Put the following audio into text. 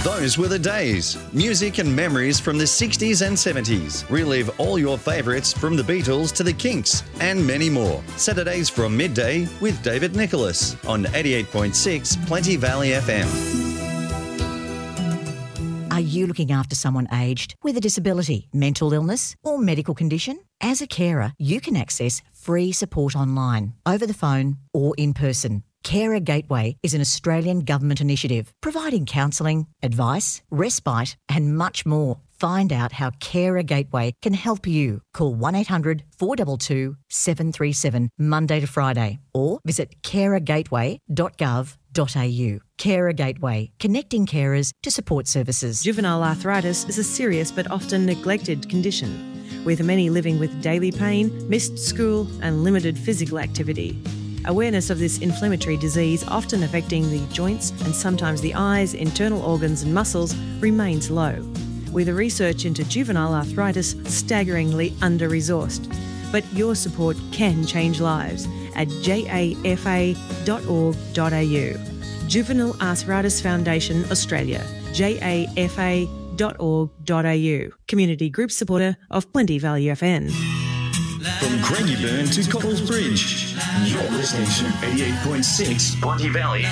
Those were the days. Music and memories from the 60s and 70s. Relive all your favourites from the Beatles to the Kinks and many more. Saturdays from midday with David Nicholas on 88.6 Plenty Valley FM. Are you looking after someone aged with a disability, mental illness or medical condition? As a carer, you can access free support online, over the phone or in person. Carer Gateway is an Australian government initiative providing counselling, advice, respite and much more. Find out how Carer Gateway can help you. Call 1800 422 737 Monday to Friday or visit carergateway.gov.au. Carer Gateway, connecting carers to support services. Juvenile arthritis is a serious but often neglected condition, with many living with daily pain, missed school and limited physical activity. Awareness of this inflammatory disease, often affecting the joints and sometimes the eyes, internal organs and muscles, remains low, with the research into juvenile arthritis staggeringly under-resourced. But your support can change lives at jafa.org.au. Juvenile Arthritis Foundation Australia, jafa.org.au. Community group supporter of Plenty Valley FM. From Craigieburn to Copples Bridge, you're listening to 88.6 Plenty Valley